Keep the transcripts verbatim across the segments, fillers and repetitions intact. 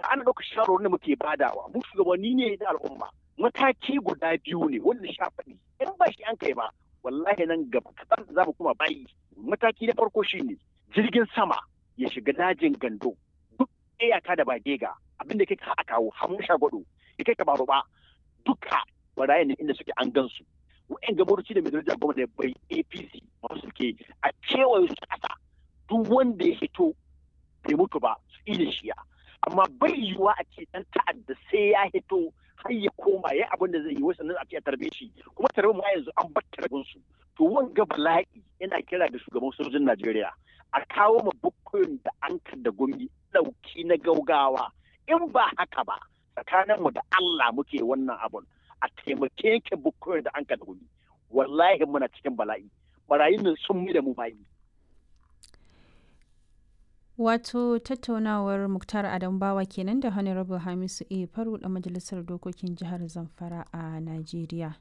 ana ɗaukar shawarwarin da muke badawa mu shugabanni ne da al'umma mataki guda biyu ne wanda sha faɗi in ba shi an kai ba wallahi nan gaba kaɗan za mu kuma bayi mataki na farko shine jirgin sama ya shiga dajin gando duk iyaka da bagega abinda kai ka kawo hamu shagwado ya kai ka baro ba duka barayin ne inda suke an gansu wa'yan gabaruci da mai daraja goma da bai A P C masu suke a kewaye su ƙasa duk wanda ya hito bai mutu ba su ila shiya amma bai yiwuwa a ce dan ta'adda sai ya hito har ya koma ya abin da zai yi wasu nan a ce a tarbe shi kuma tarbe mu yanzu an bar tarbin su to wanga bala'i yana kira da shugaban sojojin Najeriya a kawo ma bukkoyin da an da gumi dauki na gaugawa in ba haka ba tsakanin mu da Allah muke wannan abun a taimake yake bukkoyin da an da gumi wallahi muna cikin bala'i barayin nan sun mi da mu bayi. Wato tattaunawar Muktar Adam Bawa kenan da Honorable Hamisu A. Faru da Majalisar Dokokin Jihar Zamfara a Najeriya.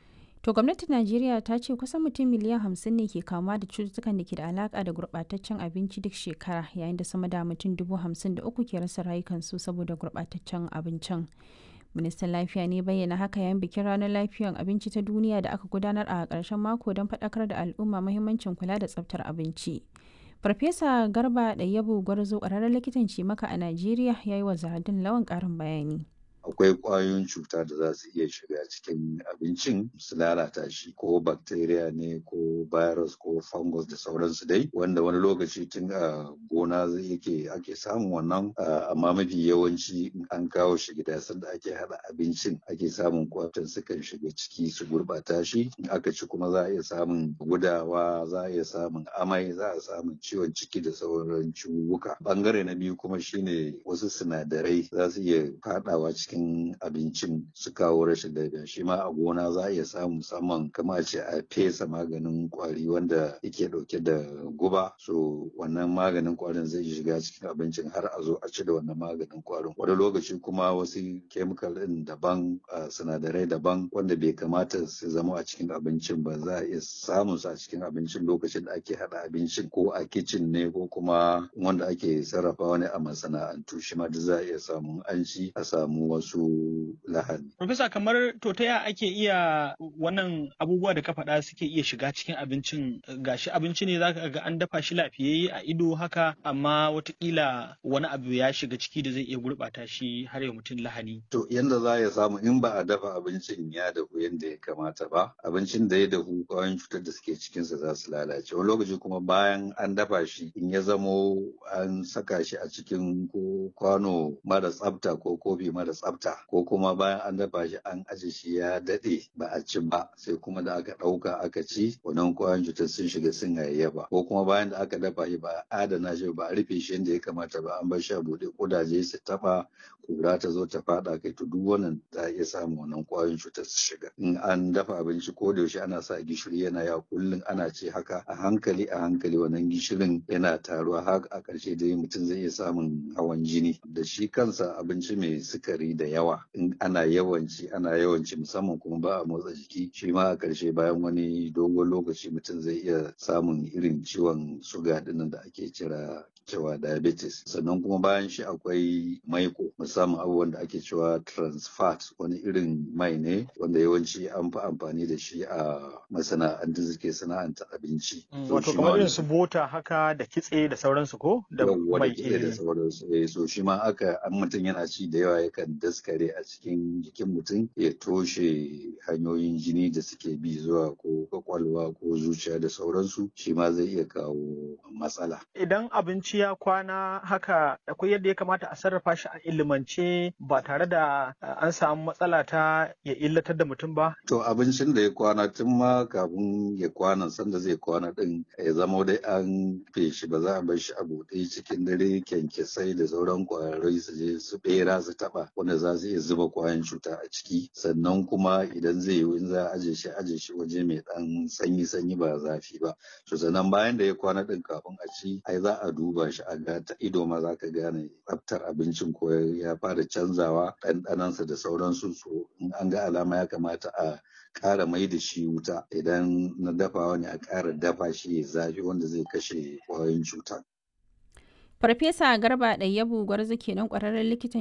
To gwamnatin Najeriya ta ce kusan mutum miliyan hamsin ne ke kamuwa da cututtukan da ke da alaka da gurɓataccen abinci duk shekara yayin da sama da mutum dubu hamsin da uku ke rasa rayukansu saboda gurɓataccen abincin. Ministan Lafiya ne bayyana haka yayin bikin ranar lafiyar abinci ta duniya da aka gudanar a ƙarshen mako don faɗakar da al'umma muhimmancin kula da tsaftar abinci. Farfesa Garba Ɗayyabu Gwarzo ƙwararren likitan cimaka a Najeriya ya yi wa Zahardin Lawan ƙarin bayani. Akwai ƙwayoyin cuta da za su iya shiga cikin abincin su lalata shi ko bacteria ne ko virus ko fungus da sauransu dai wanda wani lokaci tun a gona yake ake samun wannan amma mafi yawanci in an kawo shi gida sanda ake hada abincin ake samun kwatan sukan shiga ciki su gurbata shi in aka ci kuma za a iya samun gudawa za a iya samun amai za a samun ciwon ciki da sauran ciwuka. Bangare na biyu kuma shine wasu sinadarai za su iya fadawa cikin cikin abincin su kawo rashin lafiya shi ma a gona za a iya samu musamman kama ce a fesa maganin kwari wanda yake dauke da guba so wannan maganin kwarin zai shiga cikin abincin har a zo a ci da wannan maganin kwarin wani lokaci kuma wasu chemical din daban sinadarai daban wanda bai kamata su zama a cikin abincin ba za a iya samun su a cikin abincin lokacin da ake hada abincin ko a kicin ne ko kuma wanda ake sarrafa ne a masana'antu shi ma duk za a iya samun an ci a samu wasu lahani. Profesa kamar to ta ya ake iya wannan abubuwa da ka faɗa suke iya shiga cikin abincin gashi abinci ne zaka ga an dafa shi lafiyayye a ido haka amma watakila wani abu ya shiga ciki da zai iya gurɓata shi har ya mutum lahani. To yanda za ya samu in ba a dafa abincin ya dahu yanda ya kamata ba abincin da ya dahu ƙwayoyin cutar da suke cikinsa za su lalace wani lokaci kuma bayan an dafa shi in ya zamo an saka shi a cikin ko kwano mara tsafta ko kofi mara tsafta ko kuma bayan an dafa shi an aje shi ya daɗe ba a ci ba sai kuma da aka ɗauka aka ci wannan ƙwayoyin cutar sun shiga sun hayayyafa ko kuma bayan da aka dafa shi ba a adana shi ba a rufe shi yadda ya kamata ba an bar shi a buɗe ƙudaje su taɓa kura ta zo ta faɗa kai to duk wannan za a iya samun wannan ƙwayoyin cutar su shiga in an dafa abinci ko da yaushe ana sa gishiri yana ya kullum ana ce haka a hankali a hankali wannan gishirin yana taruwa har a ƙarshe dai mutum zai iya samun hawan jini da shi kansa abinci mai sukari da yawa in ana yawanci ana yawanci musamman kuma ba a motsa jiki shi ma a ƙarshe bayan wani dogon lokaci mutum zai iya samun irin ciwon suga dinnan da ake kira cewa diabetes sannan kuma bayan shi akwai maiko musamman abubuwan da ake cewa trans fat wani irin mai ne wanda yawanci an fi amfani da shi a masana'antu suke sana'anta abinci. Wato kamar irin su bota haka da kitse da sauransu ko da mai da sauransu so shi ma aka an mutum yana ci da yawa yakan daskare a cikin jikin mutum ya toshe hanyoyin jini da suke bi zuwa ko kwakwalwa ko zuciya da sauransu shi ma zai iya kawo matsala. Idan abinci ya kwana haka akwai yadda ya kamata a sarrafa shi a ilimance ba tare da an samu matsala ta ya illatar da mutum ba? To abincin da ya kwana tun ma kafin ya kwana sanda zai kwana din ya zama dai an feshi ba za a bar shi a buɗe cikin dare kyankyasai da sauran ƙwararrai su je su bera su taɓa wanda za su iya zuba kwayan cuta a ciki sannan kuma idan zai yi in za a aje shi aje shi waje mai ɗan sanyi sanyi ba zafi ba to sannan bayan da ya kwana din kafin a ci ai za a duba shi a ga ta ido ma za ka gane tsaftar abincin ko ya fara canzawa ɗanɗanansa da sauransu so in an ga alama ya kamata a ƙara mai da shi wuta idan na dafawa ne a ƙara dafa shi ya zafi wanda zai kashe ƙwayoyin cuta. Farfesa Garba Ɗayyabu Gwarzo kenan ƙwararren likitan